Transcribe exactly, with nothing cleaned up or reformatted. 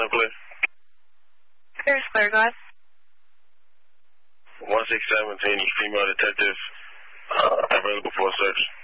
center, please? Clear is clear, go ahead. one six seven, female detective, uh, available for a search.